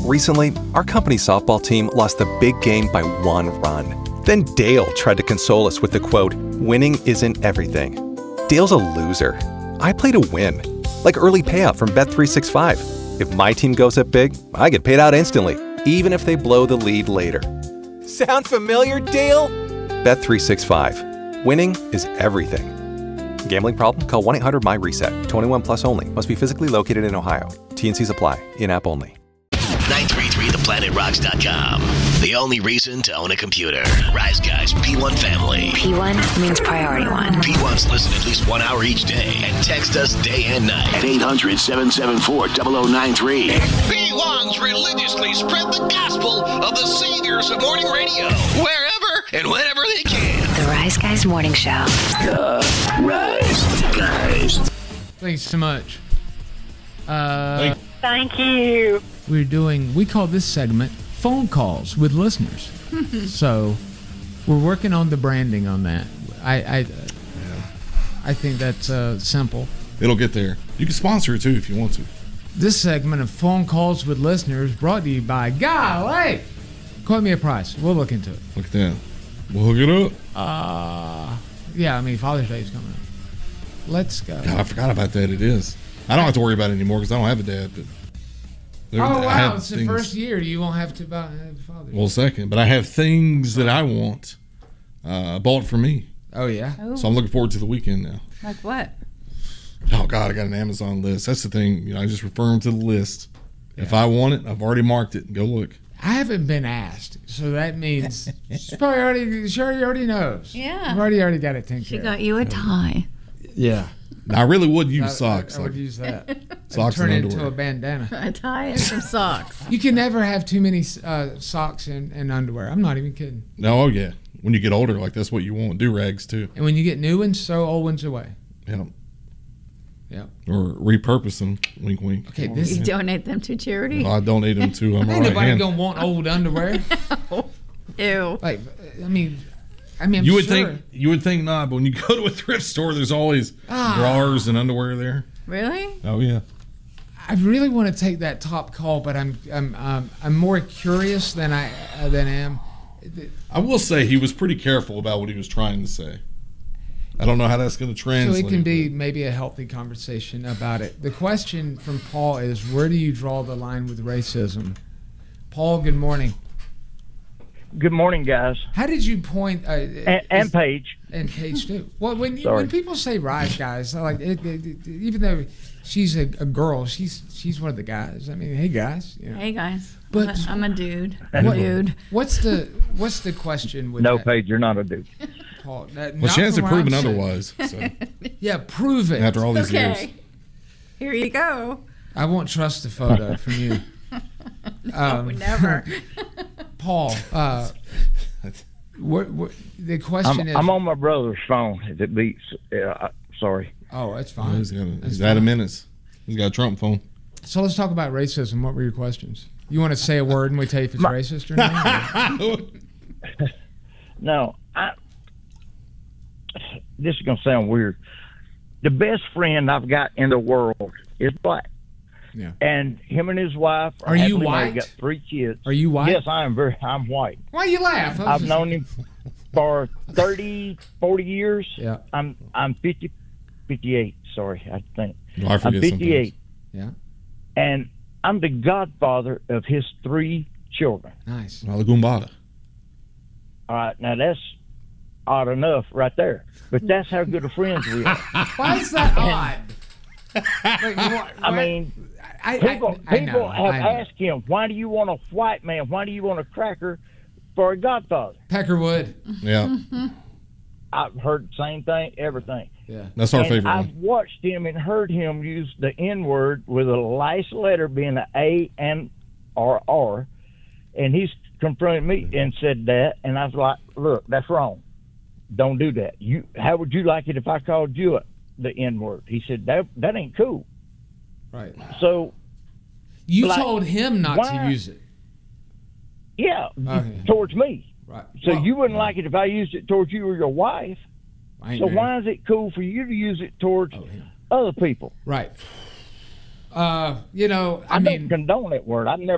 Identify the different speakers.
Speaker 1: Recently, our company softball team lost the big game by 1 run. Then Dale tried to console us with the quote, "Winning isn't everything." Dale's a loser. I play to win, like early payout from Bet365. If my team goes up big, I get paid out instantly, even if they blow the lead later. Sound familiar, Dale? Bet365. Winning is everything. Gambling problem? Call 1-800-MY-RESET. 21 plus only. Must be physically located in Ohio. T&Cs apply. In-app only.
Speaker 2: 933theplanetRocks.com. The only reason to own a computer. Rise Guys P1 family.
Speaker 3: P1 means priority one.
Speaker 2: P1s listen at least 1 hour each day and text us day and night at 800-774-0093.
Speaker 4: P1s religiously spread the gospel of the saviors of morning radio wherever and whenever they can.
Speaker 3: The Rise Guys Morning Show.
Speaker 2: The Rise Guys.
Speaker 5: Thanks so much.
Speaker 6: Thank you.
Speaker 5: We call this segment phone calls with listeners. So we're working on the branding on that. I think that's simple.
Speaker 7: It'll get there. You can sponsor it too if you want to.
Speaker 5: This segment of phone calls with listeners brought to you by Golly. Quote me a price. We'll look into it.
Speaker 7: Look at that. We'll hook it up.
Speaker 5: Yeah, I mean, Father's Day is coming up. Let's go.
Speaker 7: God, I forgot about that. It is. I don't have to worry about it anymore because I don't have a dad. But
Speaker 5: wow, it's the first year you won't have to buy a father.
Speaker 7: Well, second, but I have things that I want bought for me.
Speaker 5: Oh, yeah?
Speaker 8: Oh.
Speaker 7: So I'm looking forward to the weekend now.
Speaker 8: Like what?
Speaker 7: Oh, God, I got an Amazon list. That's the thing. I just refer them to the list. Yeah. If I want it, I've already marked it. Go look.
Speaker 5: I haven't been asked, so that means she already knows.
Speaker 8: Yeah.
Speaker 5: I've already got it taken care of.
Speaker 8: She got you a tie.
Speaker 5: Yeah.
Speaker 7: Now, I really would use socks.
Speaker 5: I would use that.
Speaker 7: Socks
Speaker 5: turn
Speaker 7: and
Speaker 5: it into
Speaker 7: underwear.
Speaker 5: a bandana.
Speaker 8: A tie and some socks.
Speaker 5: You can never have too many socks and underwear. I'm not even kidding.
Speaker 7: No, oh yeah. When you get older, like that's what you want. Do rags too.
Speaker 5: And when you get new ones, throw old ones away.
Speaker 7: Yeah.
Speaker 5: Yeah.
Speaker 7: Or repurpose them. Wink, wink.
Speaker 5: Okay,
Speaker 8: You donate them to charity?
Speaker 7: I donate them to them.
Speaker 5: Ain't nobody gonna want old underwear.
Speaker 8: Ew.
Speaker 5: Like, I mean,
Speaker 7: you would think not, but when you go to a thrift store, there's always drawers and underwear there.
Speaker 8: Really?
Speaker 7: Oh yeah.
Speaker 5: I really want to take that top call, but I'm more curious than I am.
Speaker 7: I will say he was pretty careful about what he was trying to say. I don't know how that's going to translate.
Speaker 5: So it can be maybe a healthy conversation about it. The question from Paul is, where do you draw the line with racism? Paul, good morning.
Speaker 9: Good morning, guys.
Speaker 5: How did you point?
Speaker 9: And Paige.
Speaker 5: And Paige too. Well, when people say "Rise Guys," like even though she's a girl, she's one of the guys. I mean, hey guys. You know.
Speaker 8: Hey guys.
Speaker 5: But
Speaker 8: I'm a dude.
Speaker 5: What's the question with
Speaker 9: No,
Speaker 5: that?
Speaker 9: Paige, you're not a dude.
Speaker 5: Paul,
Speaker 7: well, she hasn't proven otherwise. So.
Speaker 5: Yeah, prove it.
Speaker 7: After all these years.
Speaker 8: Here you go.
Speaker 5: I won't trust the photo from you.
Speaker 8: No, never.
Speaker 5: Paul, what the question is?
Speaker 9: I'm on my brother's phone. If it beeps, sorry.
Speaker 5: Oh, that's fine.
Speaker 7: He's out of minutes. He's got a Trump phone.
Speaker 5: So let's talk about racism. What were your questions? You want to say a word and we tell you if it's racist or not?
Speaker 9: No, this is gonna sound weird. The best friend I've got in the world is black.
Speaker 5: Yeah.
Speaker 9: And him and his wife
Speaker 5: are you
Speaker 9: happily
Speaker 5: white?
Speaker 9: married, got 3 kids.
Speaker 5: Are you white?
Speaker 9: Yes, I'm white.
Speaker 5: Why you laugh?
Speaker 9: I've known him for 30, 40 years.
Speaker 5: Yeah.
Speaker 9: I'm 58, sorry, I think.
Speaker 7: No, I forget
Speaker 9: I'm 58.
Speaker 5: Sometimes.
Speaker 9: Yeah. And I'm the godfather of his 3 children.
Speaker 5: Nice.
Speaker 7: Malagumbada.
Speaker 9: All right, now that's odd enough right there. But that's how good of friends we are.
Speaker 5: Why is that odd?
Speaker 9: I mean, people have asked him, why do you want a white man? Why do you want a cracker for a godfather?
Speaker 5: Peckerwood.
Speaker 7: Yeah.
Speaker 9: I've heard the same thing, everything.
Speaker 5: Yeah.
Speaker 7: That's our favorite
Speaker 9: I've
Speaker 7: one.
Speaker 9: watched him and heard him use the N-word with a last letter being an A and or R. And he's confronted me and said that. And I was like, look, that's wrong. Don't do that. How would you like it if I called you the N-word? He said, that ain't cool.
Speaker 5: Right.
Speaker 9: So
Speaker 5: you told him not to use it.
Speaker 9: Yeah,
Speaker 5: okay.
Speaker 9: Towards me.
Speaker 5: Right.
Speaker 9: So you wouldn't like it if I used it towards you or your wife. So why is it cool for you to use it towards other people?
Speaker 5: Right. I
Speaker 9: don't condone that word. I've never